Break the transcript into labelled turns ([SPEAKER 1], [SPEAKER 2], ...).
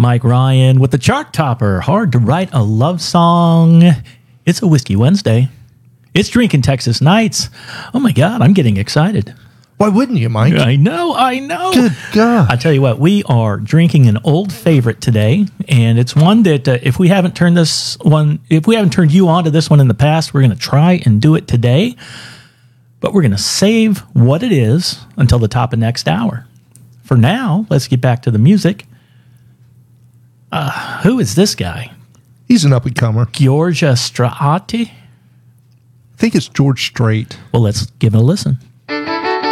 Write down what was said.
[SPEAKER 1] Mike Ryan with the chart topper. Hard to write a love song. It's a Whiskey Wednesday. It's Drinking Texas Nights. Oh my God, I'm getting excited.
[SPEAKER 2] Why wouldn't you, Mike?
[SPEAKER 1] I know.
[SPEAKER 2] Good God.
[SPEAKER 1] I tell you what, we are drinking an old favorite today, and it's one that if we haven't turned you on to this one in the past, we're going to try and do it today. But we're going to save what it is until the top of next hour. For now, let's get back to the music. Who is this guy?
[SPEAKER 2] He's an up-and-comer.
[SPEAKER 1] Giorgia Strati?
[SPEAKER 2] I think it's George Strait.
[SPEAKER 1] Well, let's give it a listen.